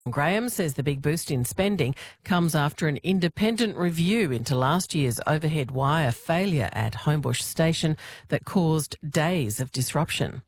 Graham says the big boost in spending comes after an independent review into last year's overhead wire failure at Homebush Station that caused days of disruption.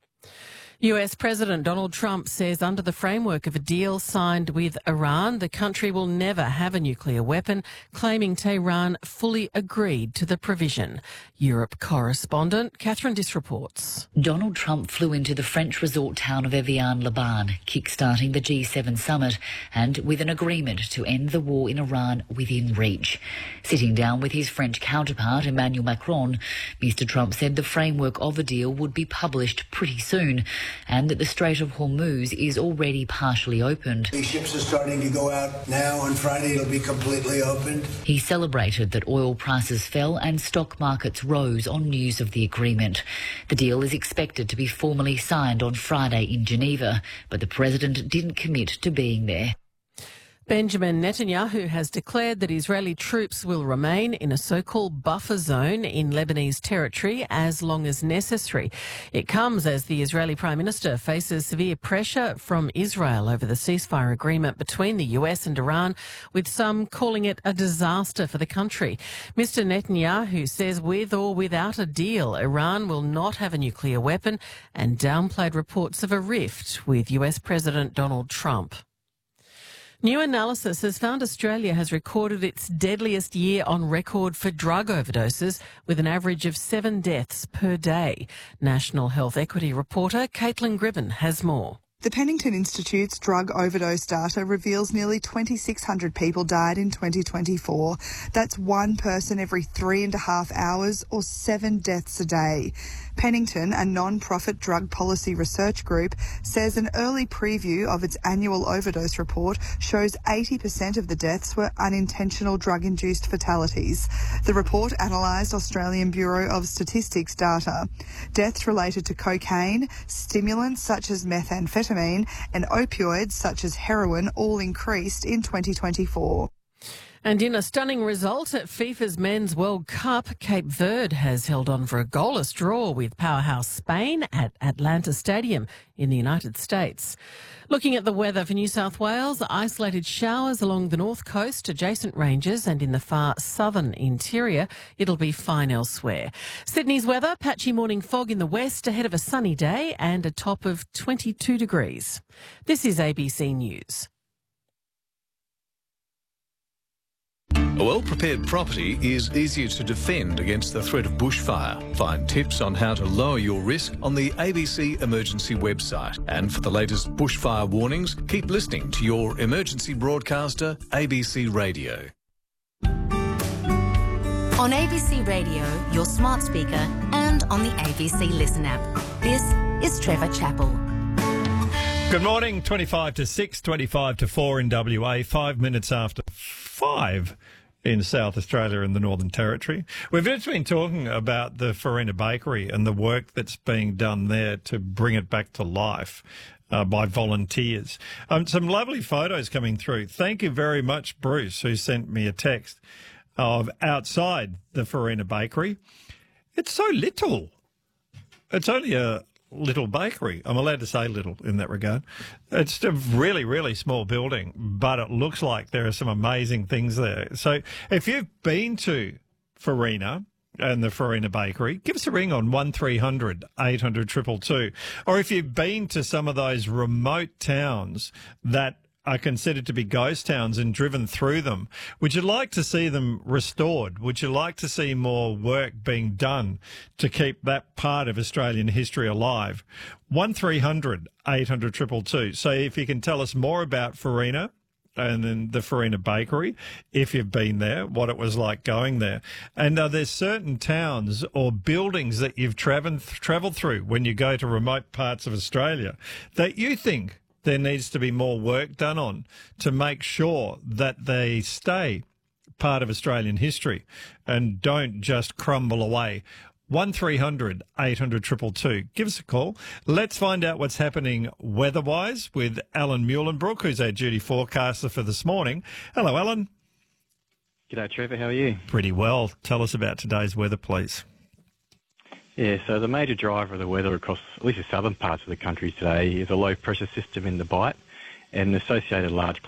US President Donald Trump says under the framework of a deal signed with Iran, the country will never have a nuclear weapon, claiming Tehran fully agreed to the provision. Europe correspondent Catherine Diss reports. Donald Trump flew into the French resort town of Evian-le-Bain, kick-starting the G7 summit, and with an agreement to end the war in Iran within reach. Sitting down with his French counterpart, Emmanuel Macron, Mr Trump said the framework of the deal would be published pretty soon, and that the Strait of Hormuz is already partially opened. The ships are starting to go out now. On Friday, it'll be completely opened. He celebrated that oil prices fell and stock markets rose on news of the agreement. The deal is expected to be formally signed on Friday in Geneva, but the president didn't commit to being there. Benjamin Netanyahu has declared that Israeli troops will remain in a so-called buffer zone in Lebanese territory as long as necessary. It comes as the Israeli Prime Minister faces severe pressure from Israel over the ceasefire agreement between the US and Iran, with some calling it a disaster for the country. Mr Netanyahu says with or without a deal, Iran will not have a nuclear weapon, and downplayed reports of a rift with US President Donald Trump. New analysis has found Australia has recorded its deadliest year on record for drug overdoses, with an average of 7 deaths per day. National Health Equity reporter Caitlin Gribben has more. The Pennington Institute's drug overdose data reveals nearly 2,600 people died in 2024. That's one person every 3.5 hours, or 7 deaths a day. Pennington, a non-profit drug policy research group, says an early preview of its annual overdose report shows 80% of the deaths were unintentional drug-induced fatalities. The report analysed Australian Bureau of Statistics data. Deaths related to cocaine, stimulants such as methamphetamine, and opioids such as heroin all increased in 2024. And in a stunning result at FIFA's Men's World Cup, Cape Verde has held on for a goalless draw with powerhouse Spain at Atlanta Stadium in the United States. Looking at the weather for New South Wales, isolated showers along the north coast, adjacent ranges and in the far southern interior. It'll be fine elsewhere. Sydney's weather, patchy morning fog in the west ahead of a sunny day and a top of 22 degrees. This is ABC News. A well-prepared property is easier to defend against the threat of bushfire. Find tips on how to lower your risk on the ABC Emergency website. And for the latest bushfire warnings, keep listening to your emergency broadcaster, ABC Radio. On ABC Radio, your smart speaker, and on the ABC Listen app. This is Trevor Chappell. Good morning, 25 to 6, 25 to 4 in WA, 5 minutes after 5 in South Australia and the Northern Territory. We've just been talking about the Farina Bakery and the work that's being done there to bring it back to life by volunteers. Some lovely photos coming through. Thank you very much, Bruce, who sent me a text of outside the Farina Bakery. It's so little. It's only a little bakery. I'm allowed to say little in that regard. It's a really, really small building, but it looks like there are some amazing things there. So if you've been to Farina and the Farina Bakery, give us a ring on 1300 800 222. Or if you've been to some of those remote towns that are considered to be ghost towns and driven through them, would you like to see them restored? Would you like to see more work being done to keep that part of Australian history alive? 1300 800 222. So if you can tell us more about Farina and then the Farina Bakery, if you've been there, what it was like going there. And are there certain towns or buildings that you've travelled through when you go to remote parts of Australia that you think there needs to be more work done on to make sure that they stay part of Australian history and don't just crumble away? 1300 800 222. Give us a call. Let's find out what's happening weather-wise with Alan Muhlenbrook, who's our duty forecaster for this morning. Hello, Alan. G'day, Trevor. How are you? Pretty well. Tell us about today's weather, please. Yeah, so the major driver of the weather across at least the southern parts of the country today is a low-pressure system in the Bight and associated large